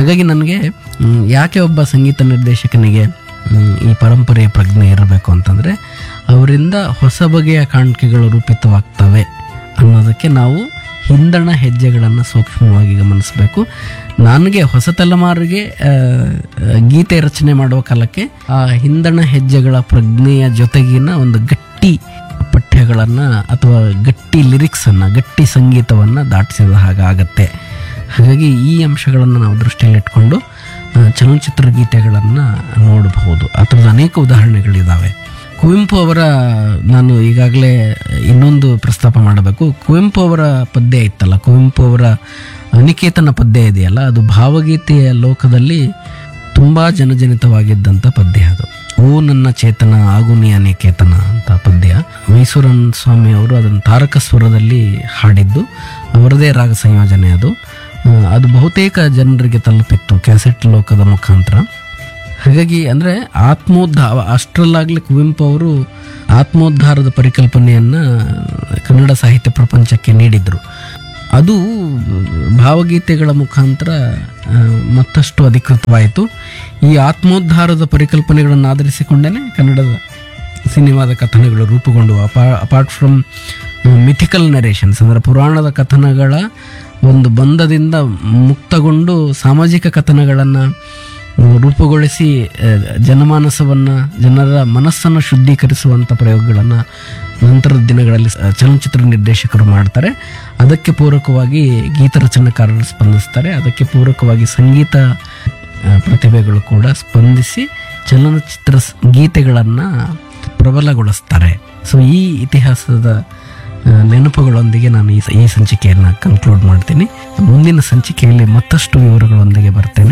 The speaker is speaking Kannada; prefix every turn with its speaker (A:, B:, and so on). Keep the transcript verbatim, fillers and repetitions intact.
A: ಹಾಗಾಗಿ ನನಗೆ ಮ್, ಯಾಕೆ ಒಬ್ಬ ಸಂಗೀತ ನಿರ್ದೇಶಕನಿಗೆ ಮ್, ಈ ಪರಂಪರೆಯ ಪ್ರಜ್ಞೆ ಇರಬೇಕು ಅಂತಂದರೆ ಅವರಿಂದ ಹೊಸ ಬಗೆಯ ಕಾಣಿಕೆಗಳು ರೂಪಿತವಾಗ್ತವೆ ಅನ್ನೋದಕ್ಕೆ ನಾವು ಹಿಂದಣ ಹೆಜ್ಜೆಗಳನ್ನು ಸೂಕ್ಷ್ಮವಾಗಿ ಗಮನಿಸಬೇಕು. ನನಗೆ ಹೊಸ ತಲೆಮಾರಿಗೆ ಆ, ಗೀತೆ ರಚನೆ ಮಾಡುವ ಕಾಲಕ್ಕೆ ಆ ಹಿಂದಣ ಹೆಜ್ಜೆಗಳ ಪ್ರಜ್ಞೆಯ ಜೊತೆಗಿನ ಒಂದು ಗಟ್ಟಿ ಪಠ್ಯಗಳನ್ನು ಅಥವಾ ಗಟ್ಟಿ ಲಿರಿಕ್ಸನ್ನು, ಗಟ್ಟಿ ಸಂಗೀತವನ್ನು ದಾಟಿಸಿದ ಹಾಗಾಗತ್ತೆ. ಹಾಗಾಗಿ ಈ ಅಂಶಗಳನ್ನು ನಾವು ದೃಷ್ಟಿಯಲ್ಲಿಟ್ಕೊಂಡು ಆ, ಚಲನಚಿತ್ರ ಗೀತೆಗಳನ್ನು ನೋಡಬಹುದು. ಆ ಥರದ ಅನೇಕ ಉದಾಹರಣೆಗಳಿದ್ದಾವೆ. ಕುವೆಂಪು ಅವರ, ನಾನು ಈಗಾಗಲೇ ಇನ್ನೊಂದು ಪ್ರಸ್ತಾಪ ಮಾಡಬೇಕು. ಕುವೆಂಪು ಅವರ ಪದ್ಯ ಇತ್ತಲ್ಲ, ಕುವೆಂಪು ಅವರ ಅನಿಕೇತನ ಪದ್ಯ ಇದೆಯಲ್ಲ, ಅದು ಭಾವಗೀತೆಯ ಲೋಕದಲ್ಲಿ ತುಂಬ ಜನಜನಿತವಾಗಿದ್ದಂಥ ಪದ್ಯ. ಅದು ಓ ನನ್ನ ಚೇತನ ಆಗು ನೀ ಅನಿಕೇತನ ಅಂತ ಪದ್ಯ. ಮೈಸೂರನ್ ಸ್ವಾಮಿ ಅವರು ಅದನ್ನು ತಾರಕ ಸ್ವರದಲ್ಲಿ ಹಾಡಿದ್ದು, ಅವರದೇ ರಾಗ ಸಂಯೋಜನೆ ಅದು. ಅದು ಬಹುತೇಕ ಜನರಿಗೆ ತಲುಪಿತ್ತು ಕ್ಯಾಸೆಟ್ ಲೋಕದ ಮುಖಾಂತರ. ಹಾಗಾಗಿ ಅಂದರೆ ಆತ್ಮೋದ್ಧಾರ, ಅಷ್ಟರಲ್ಲಾಗಲಿ ಕುವೆಂಪು ಅವರು ಆತ್ಮೋದ್ಧಾರದ ಪರಿಕಲ್ಪನೆಯನ್ನು ಕನ್ನಡ ಸಾಹಿತ್ಯ ಪ್ರಪಂಚಕ್ಕೆ ನೀಡಿದರು. ಅದು ಭಾವಗೀತೆಗಳ ಮುಖಾಂತರ ಮತ್ತಷ್ಟು ಅಧಿಕೃತವಾಯಿತು. ಈ ಆತ್ಮೋದ್ಧಾರದ ಪರಿಕಲ್ಪನೆಗಳನ್ನು ಆಧರಿಸಿಕೊಂಡೇ ಕನ್ನಡದ ಸಿನಿಮಾದ ಕಥನಗಳು ರೂಪುಗೊಂಡವು. ಅಪಾ ಅಪಾರ್ಟ್ ಫ್ರಮ್ ಮಿಥಿಕಲ್ ನರೇಷನ್ಸ್, ಅಂದರೆ ಪುರಾಣದ ಕಥನಗಳ ಒಂದು ಬಂಧದಿಂದ ಮುಕ್ತಗೊಂಡು ಸಾಮಾಜಿಕ ಕಥನಗಳನ್ನು ರೂಪುಗೊಳಿಸಿ ಜನಮಾನಸವನ್ನು, ಜನರ ಮನಸ್ಸನ್ನು ಶುದ್ಧೀಕರಿಸುವಂಥ ಪ್ರಯೋಗಗಳನ್ನು ನಂತರದ ದಿನಗಳಲ್ಲಿ ಚಲನಚಿತ್ರ ನಿರ್ದೇಶಕರು ಮಾಡ್ತಾರೆ. ಅದಕ್ಕೆ ಪೂರಕವಾಗಿ ಗೀತರಚನಾಕಾರರು ಸ್ಪಂದಿಸ್ತಾರೆ. ಅದಕ್ಕೆ ಪೂರಕವಾಗಿ ಸಂಗೀತ ಪ್ರತಿಭೆಗಳು ಕೂಡ ಸ್ಪಂದಿಸಿ ಚಲನಚಿತ್ರ ಗೀತೆಗಳನ್ನು ಪ್ರಬಲಗೊಳಿಸ್ತಾರೆ. ಸೊ ಈ ಇತಿಹಾಸದ ನೆನಪುಗಳೊಂದಿಗೆ ನಾನು ಈ ಈ ಸಂಚಿಕೆಯನ್ನು ಕನ್ಕ್ಲೂಡ್ ಮಾಡ್ತೀನಿ. ಮುಂದಿನ ಸಂಚಿಕೆಯಲ್ಲಿ ಮತ್ತಷ್ಟು ವಿವರಗಳೊಂದಿಗೆ ಬರ್ತೇನೆ.